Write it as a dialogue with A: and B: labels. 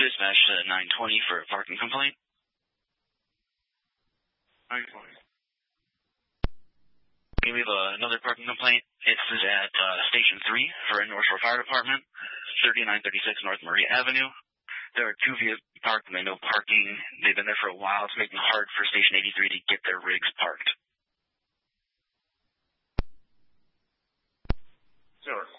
A: dispatch to 920 for a parking complaint.
B: 920.
A: We have another parking complaint. It's at Station 3 for a North Shore Fire Department, 3936 North Maria Avenue. There are two vehicles parked and they no parking. They've been there for a while. It's making it hard for Station 83 to get their rigs parked.
B: Sure.